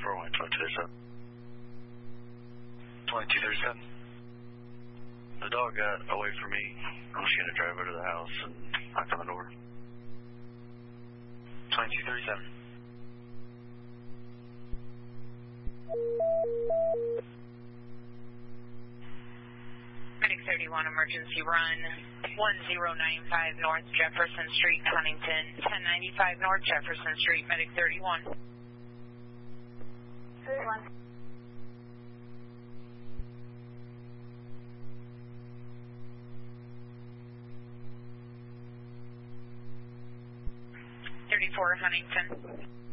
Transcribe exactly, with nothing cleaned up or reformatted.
four one, twenty-two thirty-seven. twenty-two thirty-seven. The dog got away from me. I'm just going to drive over to the house and knock on the door. twenty-two thirty-seven. Medic thirty-one, emergency run, one zero nine five North Jefferson Street, Huntington, ten ninety-five North Jefferson Street, Medic thirty-one. thirty-one. thirty-four, Huntington.